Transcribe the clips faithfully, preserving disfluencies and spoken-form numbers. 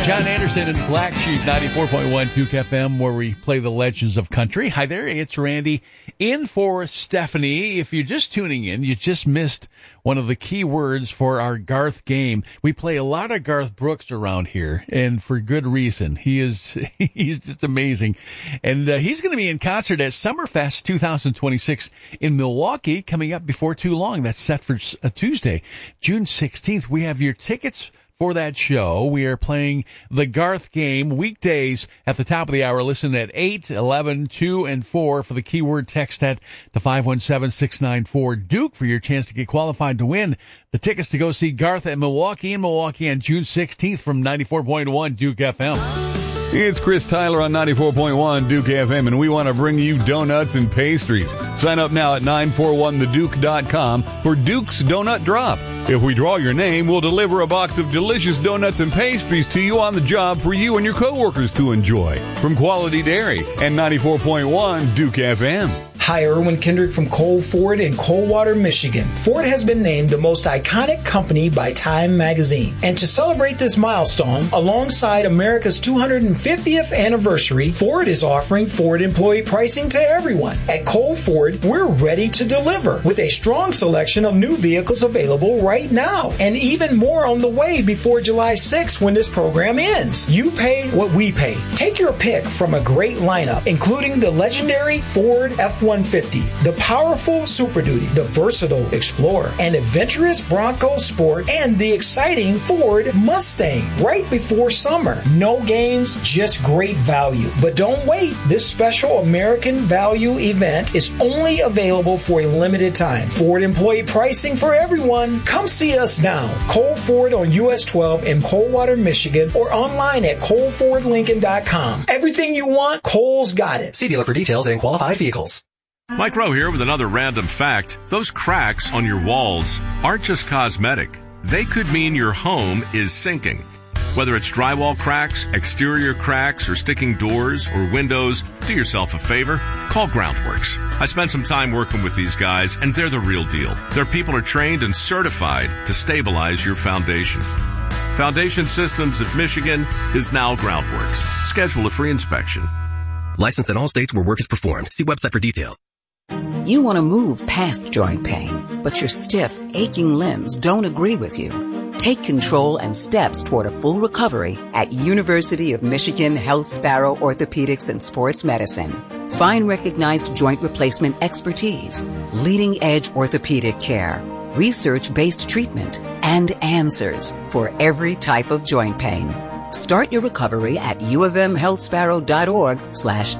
John Anderson and Black Sheep, ninety-four point one Duke F M, where we play the legends of country. Hi there, it's Randy in for Stephanie. If you're just tuning in, you just missed one of the key words for our Garth game. We play a lot of Garth Brooks around here, and for good reason. He is, he's just amazing. And uh, he's going to be in concert at Summerfest twenty twenty-six in Milwaukee coming up before too long. That's set for uh, Tuesday, June sixteenth. We have your tickets for that show. We are playing the Garth game weekdays at the top of the hour. Listen at eight, eleven, two, and four for the keyword text at to five one seven, six nine four Duke for your chance to get qualified to win the tickets to go see Garth at Milwaukee in Milwaukee on June sixteenth from ninety-four point one Duke F M. It's Chris Tyler on ninety-four point one Duke F M, and we want to bring you donuts and pastries. Sign up now at nine four one the duke dot com for Duke's Donut Drop. If we draw your name, we'll deliver a box of delicious donuts and pastries to you on the job for you and your coworkers to enjoy. From Quality Dairy and ninety-four point one Duke F M. Hi, Erwin Kendrick from Cole Ford in Coldwater, Michigan. Ford has been named the most iconic company by Time magazine. And to celebrate this milestone, alongside America's two hundred fiftieth anniversary, Ford is offering Ford employee pricing to everyone. At Cole Ford, we're ready to deliver with a strong selection of new vehicles available right now, and even more on the way before July sixth when this program ends. You pay what we pay. Take your pick from a great lineup, including the legendary Ford F one fifty, the powerful Super Duty, the versatile Explorer, an adventurous Bronco Sport, and the exciting Ford Mustang right before summer. No games, just great value. But don't wait. This special American value event is only available for a limited time. Ford employee pricing for everyone. Come see us now. Cole Ford on U S twelve in Coldwater, Michigan, or online at cole ford lincoln dot com. Everything you want, Cole's got it. See dealer for details and qualified vehicles. Mike Rowe here with another random fact. Those cracks on your walls aren't just cosmetic. They could mean your home is sinking. Whether it's drywall cracks, exterior cracks, or sticking doors or windows, do yourself a favor. Call Groundworks. I spent some time working with these guys, and they're the real deal. Their people are trained and certified to stabilize your foundation. Foundation Systems of Michigan is now Groundworks. Schedule a free inspection. Licensed in all states where work is performed. See website for details. You want to move past joint pain, but your stiff, aching limbs don't agree with you. Take control and steps toward a full recovery at University of Michigan Health Sparrow Orthopedics and Sports Medicine. Find recognized joint replacement expertise, leading-edge orthopedic care, research-based treatment, and answers for every type of joint pain. Start your recovery at uofmhealthsparrow.org slash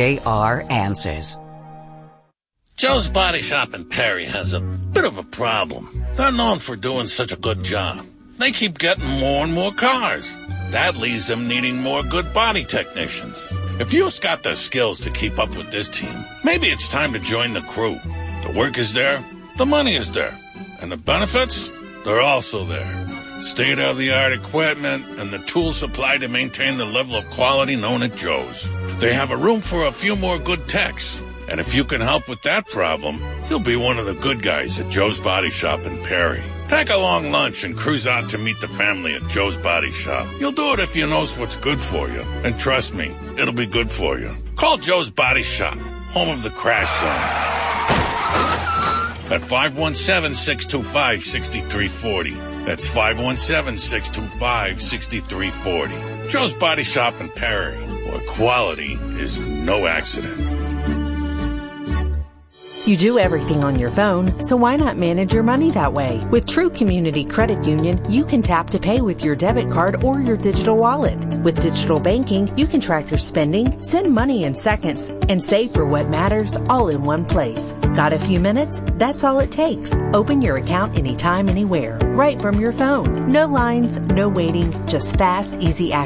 TJR answers. Joe's Body Shop in Perry has a bit of a problem. They're known for doing such a good job. They keep getting more and more cars. That leaves them needing more good body technicians. If you've got the skills to keep up with this team, maybe it's time to join the crew. The work is there, the money is there, and the benefits, they're also there. State-of-the-art equipment and the tools supplied to maintain the level of quality known at Joe's. They have a room for a few more good techs. And if you can help with that problem, you'll be one of the good guys at Joe's Body Shop in Perry. Take a long lunch and cruise out to meet the family at Joe's Body Shop. You'll do it if you know what's good for you. And trust me, it'll be good for you. Call Joe's Body Shop, home of the Crash Zone, at five one seven, six two five, six three four zero. That's five one seven, six two five, six three four zero. Joe's Body Shop in Perry, where quality is no accident. You do everything on your phone, so why not manage your money that way? With True Community Credit Union, you can tap to pay with your debit card or your digital wallet. With digital banking, you can track your spending, send money in seconds, and save for what matters all in one place. Got a few minutes? That's all it takes. Open your account anytime, anywhere, right from your phone. No lines, no waiting, just fast, easy access.